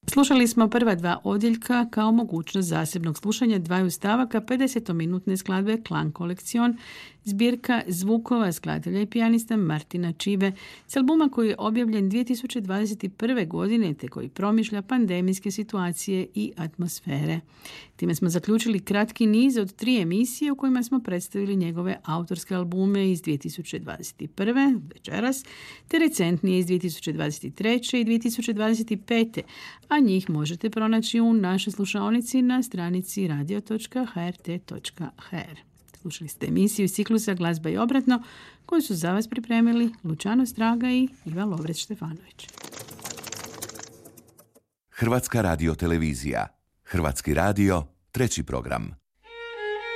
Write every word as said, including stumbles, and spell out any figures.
Slušali smo prva dva odjeljka kao mogućnost zasebnog slušanja dvaju stavaka pedesetominutne skladbe Klang kolekcion, zbirka zvukova skladatelja i pijanista Martina Čibe, s albuma koji je objavljen dvije tisuće dvadeset prve. godine te koji promišlja pandemijske situacije i atmosfere. Time smo zaključili kratki niz od tri emisije u kojima smo predstavili njegove autorske albume iz dvije tisuće dvadeset prve. večeras, te recentnije iz dvije tisuće dvadeset treće. i dvije tisuće dvadeset pete. a njih možete pronaći u našoj slušaonici na stranici radio točka h r t točka h r. Slušali ste emisiju iz ciklusa Glazba i obratno, koju su za vas pripremili Lučano Straga i Iva Lovreć-Štefanović. Hrvatska radiotelevizija. Hrvatski radio, treći program.